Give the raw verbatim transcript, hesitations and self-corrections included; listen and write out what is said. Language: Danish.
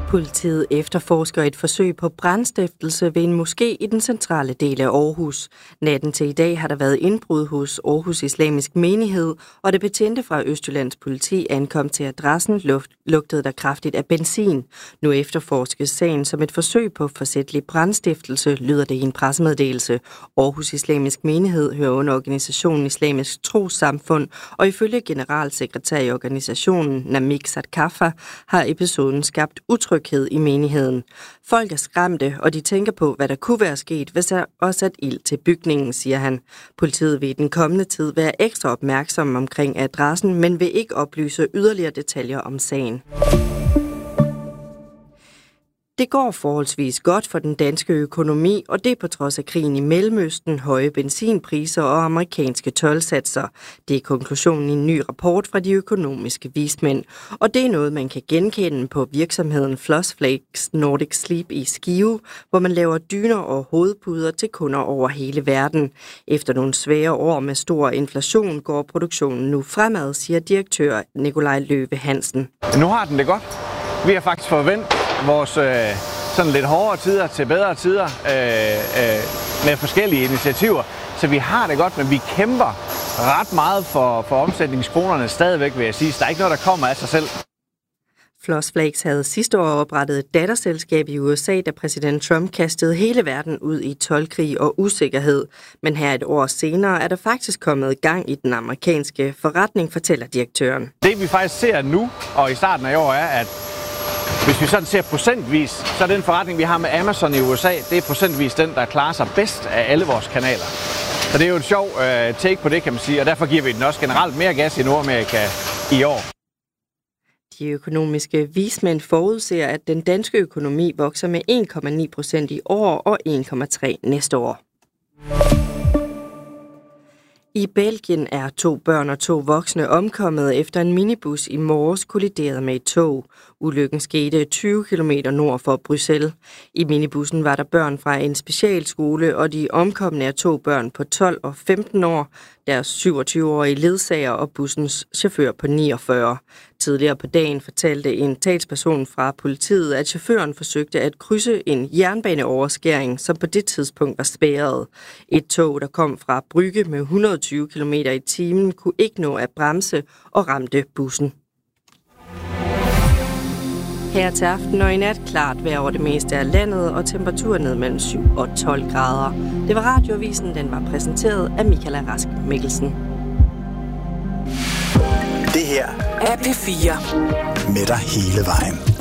Politiet efterforsker et forsøg på brandstiftelse ved en moské i den centrale del af Aarhus. Natten til i dag har der været indbrud hos Aarhus Islamisk Menighed, og det betjente fra Østjyllands politi ankom til adressen, luft, lugtede der kraftigt af benzin. Nu efterforskes sagen som et forsøg på forsætlig brandstiftelse, lyder det i en pressemeddelelse. Aarhus Islamisk Menighed hører under organisationen Islamisk Trossamfund, og ifølge generalsekretær i organisationen, Namik Sadkafa, har episoden skabt utryghed i menigheden. Folk er skræmte, og de tænker på, hvad der kunne være sket, hvis der også sat ild til bygningen, siger han. Politiet vil i den kommende tid være ekstra opmærksom omkring adressen, men vil ikke oplyse yderligere detaljer om sagen. Det går forholdsvis godt for den danske økonomi, og det på trods af krigen i Mellemøsten, høje benzinpriser og amerikanske toldsatser. Det er konklusionen i en ny rapport fra de økonomiske vismænd. Og det er noget, man kan genkende på virksomheden Flossflakes Nordic Sleep i Skive, hvor man laver dyner og hovedpuder til kunder over hele verden. Efter nogle svære år med stor inflation går produktionen nu fremad, siger direktør Nikolaj Løve Hansen. Nu har den det godt. Vi har faktisk forventet vores øh, sådan lidt hårdere tider til bedre tider øh, øh, med forskellige initiativer. Så vi har det godt, men vi kæmper ret meget for, for omsætningskronerne stadigvæk, vil jeg sige. Så der er ikke noget, der kommer af sig selv. Flossflakes havde sidste år oprettet et datterselskab i U S A, da præsident Trump kastede hele verden ud i toldkrig og usikkerhed. Men her et år senere er der faktisk kommet gang i den amerikanske forretning, fortæller direktøren. Det vi faktisk ser nu og i starten af år er, at hvis vi sådan ser procentvis, så er den forretning, vi har med Amazon i U S A, det er procentvis den, der klarer sig bedst af alle vores kanaler. Så det er jo et sjov uh, take på det, kan man sige, og derfor giver vi den også generelt mere gas i Nordamerika i år. De økonomiske vismænd forudser, at den danske økonomi vokser med en komma ni procent i år og en komma tre næste år. I Belgien er to børn og to voksne omkommet efter en minibus i morges kolliderede med et tog. Ulykken skete tyve kilometer nord for Bruxelles. I minibussen var der børn fra en specialskole, og de omkomne er to børn på tolv og femten år, deres syvogtyve-årige ledsager og bussens chauffør på niogfyrre. Tidligere på dagen fortalte en talsperson fra politiet, at chaufføren forsøgte at krydse en jernbaneoverskæring, som på det tidspunkt var spærret. Et tog, der kom fra Brygge med et hundrede og tyve kilometer i timen, kunne ikke nå at bremse og ramte bussen. Her til aften og i nat klart vejr over det meste af landet og temperaturen ned mellem syv og tolv grader. Det var Radioavisen, den var præsenteret af Michaela Rask Mikkelsen. Det her er P fire. Med dig hele vejen.